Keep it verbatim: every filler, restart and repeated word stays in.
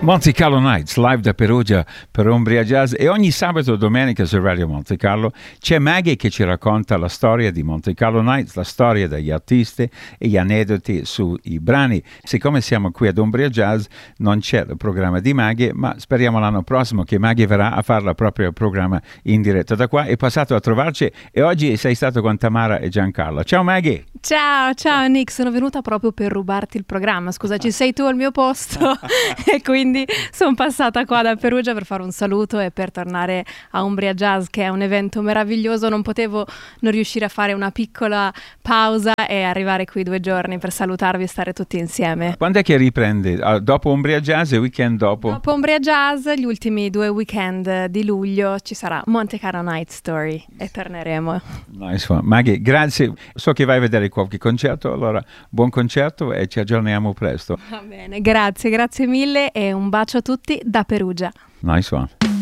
Monte Carlo Nights, live da Perugia per Umbria Jazz, e ogni sabato e domenica su Radio Monte Carlo c'è Maggie che ci racconta la storia di Monte Carlo Nights, la storia degli artisti e gli aneddoti sui brani. Siccome siamo qui ad Umbria Jazz non c'è il programma di Maggie, ma speriamo l'anno prossimo che Maggie verrà a fare il proprio programma in diretta da qua. È passato a trovarci e oggi sei stato con Tamara e Giancarlo. Ciao Maggie! Ciao, ciao Nick, sono venuta proprio per rubarti il programma. Scusa, ci sei tu al mio posto e quindi sono passata qua da Perugia per fare un saluto e per tornare a Umbria Jazz, che è un evento meraviglioso. Non potevo non riuscire a fare una piccola pausa e arrivare qui due giorni per salutarvi e stare tutti insieme. Quando è che riprende? Uh, dopo Umbria Jazz e weekend dopo? Dopo Umbria Jazz, gli ultimi due weekend di luglio ci sarà Monte Carlo Night Story e torneremo. Nice one. Maggie, grazie. So che vai a vedere qualche concerto, allora buon concerto e ci aggiorniamo presto. Va bene, grazie, grazie mille e un bacio a tutti da Perugia. Nice one.